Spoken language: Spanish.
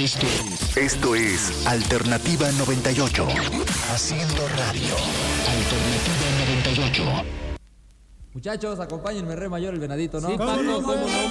Esto es Alternativa 98. Haciendo radio. Alternativa 98. Muchachos, acompáñenme, Re Mayor, el Venadito, ¿no? Sí, Paco, ¿cómo no?